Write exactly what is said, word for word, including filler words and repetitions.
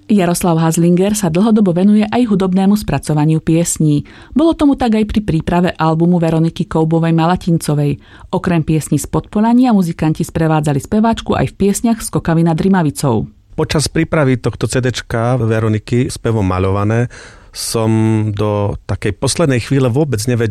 Jaroslav Hazlinger sa dlhodobo venuje aj hudobnému spracovaniu piesní. Bolo tomu tak aj pri príprave albumu Veroniky Koubovej-Malatincovej. Okrem piesní z Podpolania muzikanti sprevádzali speváčku aj v piesniach Skokavy nad Rimavicou. Počas prípravy tohto cédéčka Veroniky Spevom maľované som do takej poslednej chvíle vôbec nevedel,